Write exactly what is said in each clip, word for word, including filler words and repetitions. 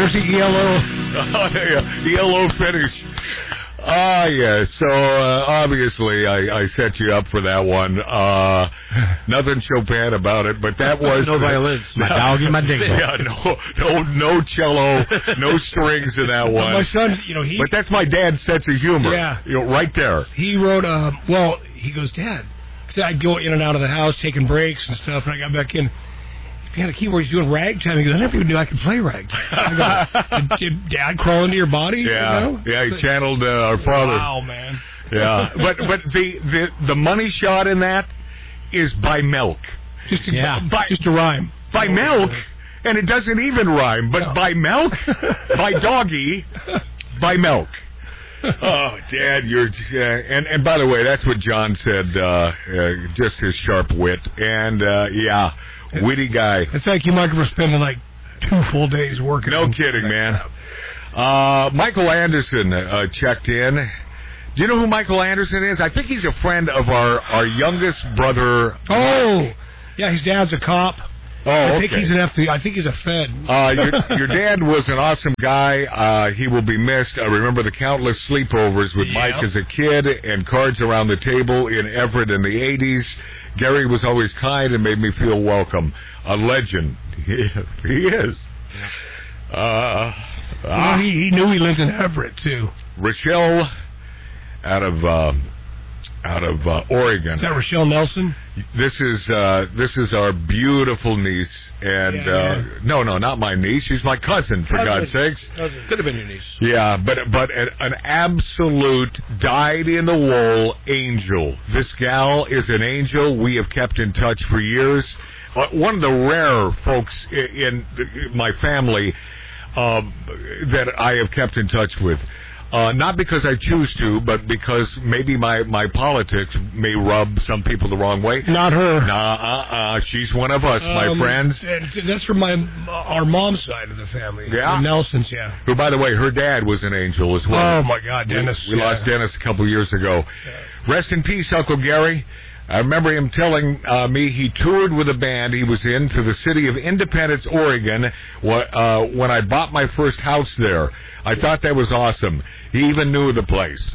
Jersey E L O. Oh, yeah. E L O finish. Ah, uh, yeah. So, uh, obviously, I, I set you up for that one. Uh, nothing Chopin about it, but that was... no violins. My doggy, my dingo. Yeah, no, no, no cello, no strings in that one. My son, you know, he... But that's my dad's sense of humor. Yeah. You know, right there. He wrote, uh, well, he goes, Dad, because I'd go in and out of the house, taking breaks and stuff, and I got back in. He had a keyboard. He's doing ragtime. He goes, I never even knew I could play ragtime. I go, did, did Dad crawl into your body? Yeah, you know? yeah. He channeled uh, our father. Wow, man. Yeah, but but the, the the money shot in that is by milk. Just to, yeah. by, just to rhyme. By milk, and it doesn't even rhyme. But No. by milk, by doggy, by milk. Oh, Dad, you're uh, and and by the way, that's what John said. Uh, uh, just his sharp wit, and uh, yeah. Witty guy. And thank you, Michael, for spending like two full days working. No kidding, man. Uh, Michael Anderson uh, checked in. Do you know who Michael Anderson is? I think he's a friend of our, our youngest brother. Oh, yeah, his dad's a cop. Oh, I think okay. he's an F B I. I think he's a Fed. Uh, your, your dad was an awesome guy. Uh, he will be missed. I remember the countless sleepovers with Yep. Mike as a kid and cards around the table in Everett in the eighties. Gary was always kind and made me feel welcome. A legend. He, he is. Uh, Well, ah, he, he knew he lived in Everett, too. Rochelle out of uh, out of uh, Oregon. Is that Rochelle Nelson? This is uh, this is our beautiful niece, and Yeah, uh, yeah. no, no, not my niece. She's my cousin, for Cousin. God's sakes. Could have been your niece. Yeah, but but an, an absolute dyed-in-the-wool angel. This gal is an angel. We have kept in touch for years. Uh, one of the rare folks in, in my family uh, that I have kept in touch with. Uh, not because I choose to, but because maybe my, my politics may rub some people the wrong way. Not her. Nah, uh-uh. She's one of us, my Um, friends. and That's from my our mom's side of the family. Yeah? The Nelsons, yeah. Who, by the way, her dad was an angel as well. Oh, my God, Dennis. We, we yeah. lost Dennis a couple years ago. Rest in peace, Uncle Gary. I remember him telling uh, me he toured with a band he was in to the city of Independence, Oregon, wh- uh, when I bought my first house there. I thought that was awesome. He even knew the place.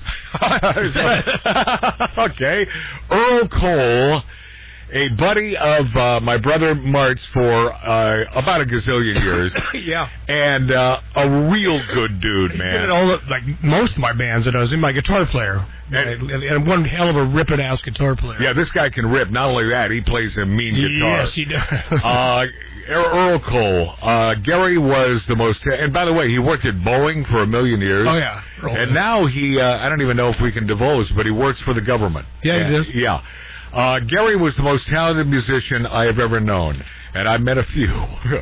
Okay. Earl Cole, a buddy of uh, my brother Mart's for uh, about a gazillion years. Yeah. And uh, a real good dude, He's been man. in all the, like most of my bands that I was in, my guitar player. And- And, and one hell of a rippin'-ass guitar player. Yeah, this guy can rip. Not only that, he plays a mean guitar. Yes, he does. uh, Earl Cole. Uh, Gary was the most... And by the way, he worked at Boeing for a million years. Oh, yeah. Earl And did. now he... Uh, I don't even know if we can divulge, but he works for the government. Yeah, he And- does. Yeah. Uh, Gary was the most talented musician I have ever known. And I've met a few.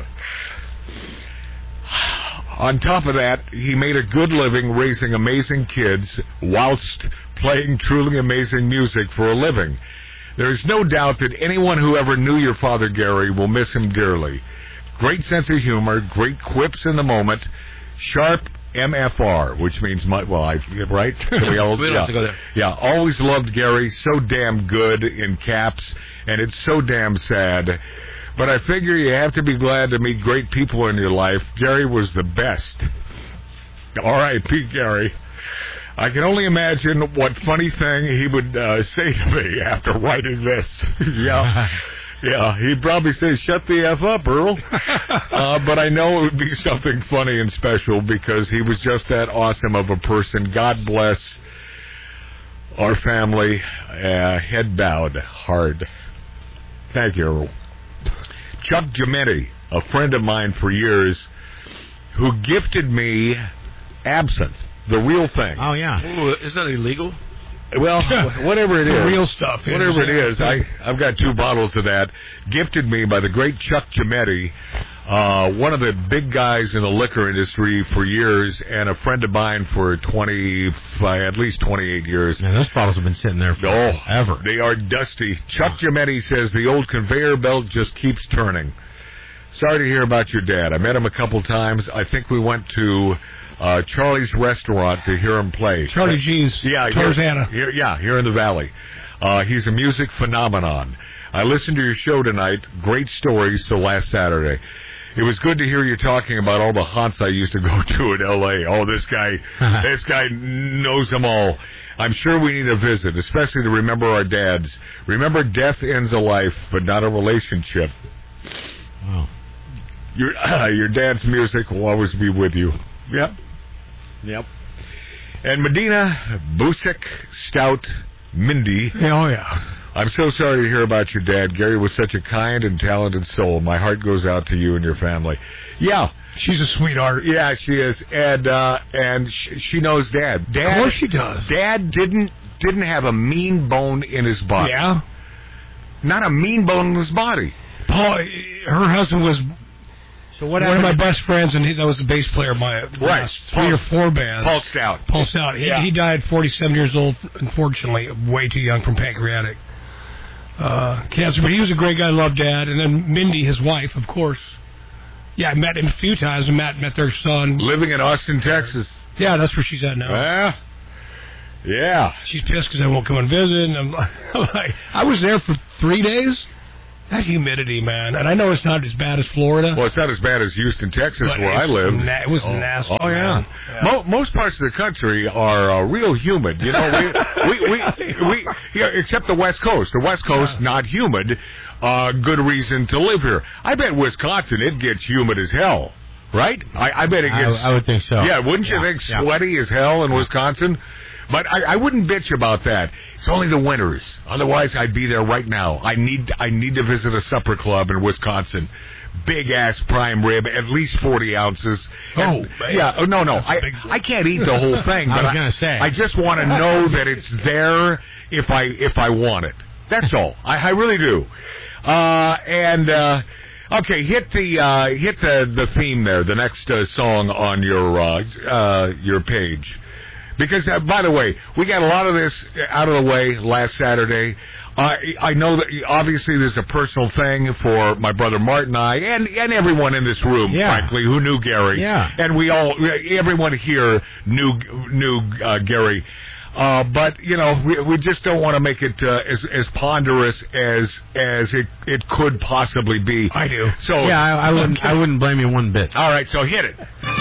On top of that, he made a good living raising amazing kids whilst playing truly amazing music for a living. There is no doubt that anyone who ever knew your father, Gary, will miss him dearly. Great sense of humor, great quips in the moment, sharp M F R, which means, my, well, I, right? We, all, We don't yeah. have to go there. Yeah, always loved Gary, so damn good in caps, and it's so damn sad. But I figure you have to be glad to meet great people in your life. Gary was the best. All right, Pete Gary. I can only imagine what funny thing he would uh, say to me after writing this. Yeah. Yeah, he'd probably say, shut the F up, Earl. uh, but I know it would be something funny and special because he was just that awesome of a person. God bless our family. Uh, head bowed hard. Thank you, Earl. Chuck Gimetti, a friend of mine for years, who gifted me absinthe, the real thing. Oh, yeah. Ooh, is that illegal? Well, whatever it The is. real stuff. is. Whatever it is, I, I've got two bottles of that, gifted me by the great Chuck Gimetti, uh, one of the big guys in the liquor industry for years, and a friend of mine for twenty, at least twenty-eight years. Man, those bottles have been sitting there Oh, forever. they are dusty. Chuck Gimetti says the old conveyor belt just keeps turning. Sorry to hear about your dad. I met him a couple times. I think we went to uh, Charlie's Restaurant to hear him play. Charlie G's. Yeah, Tarzana. Here, here, yeah, here in the Valley. Uh, he's a music phenomenon. I listened to your show tonight. Great stories till last Saturday. It was good to hear you talking about all the haunts I used to go to in L A. Oh, this guy, this guy knows them all. I'm sure we need a visit, especially to remember our dads. Remember, death ends a life, but not a relationship. Wow. Your uh, your dad's music will always be with you. Yep. Yep. And Medina, Busick, Stout, Mindy. Oh, yeah. I'm so sorry to hear about your dad. Gary was such a kind and talented soul. My heart goes out to you and your family. Yeah. She's a sweetheart. Yeah, she is. And uh, and sh- she knows Dad. Dad. Of course she does. Dad didn't didn't have a mean bone in his body. Yeah. Not a mean bone in his body. Paul, her husband was So what one of my best friends, and he, that was the bass player of my Right. last three Paul, or four bands. Paul Stout. Paul Stout. He, Yeah. he died forty-seven years old, unfortunately, way too young from pancreatic uh, cancer. But he was a great guy, loved Dad. And then Mindy, his wife, of course. Yeah, I met him a few times, and Matt met their son. Living in Austin, Texas. Yeah, that's where she's at now. Yeah. Yeah. She's pissed because I won't come and visit. And I'm like, I'm like, I was there for three days. That humidity, man. And I know it's not as bad as Florida. Well, it's not as bad as Houston, Texas, but where I it's live. Na- it was oh, nasty. Oh, yeah. Man. yeah. Mo- most parts of the country are uh, real humid. You know, we, we, we, we yeah, except the West Coast. The West Coast, Yeah. not humid. Uh, good reason to live here. I bet Wisconsin, it gets humid as hell. Right? I, I bet it I, gets... I would think so. Yeah, wouldn't you Yeah, think yeah. sweaty as hell in Wisconsin? But I, I wouldn't bitch about that. It's only the winters. Otherwise, I'd be there right now. I need I need to visit a supper club in Wisconsin. Big ass prime rib, at least forty ounces. Oh, And- man. yeah. Oh, no, no. That's a I big- I can't eat the whole thing. I but was gonna say. I just want to know that it's there if I if I want it. That's all. I, I really do. Uh, and uh, okay, hit the uh, hit the the theme there. The next uh, song on your uh, uh, your page. Because, uh, by the way, we got a lot of this out of the way last Saturday. Uh, I know that obviously there's a personal thing for my brother Martin and I, and, and everyone in this room, Yeah. frankly, who knew Gary. Yeah. And we all, everyone here knew knew uh, Gary. Uh, but you know, we we just don't want to make it uh, as as ponderous as as it it could possibly be. I do. So Yeah, I, I wouldn't. I wouldn't blame you one bit. all right, so hit it.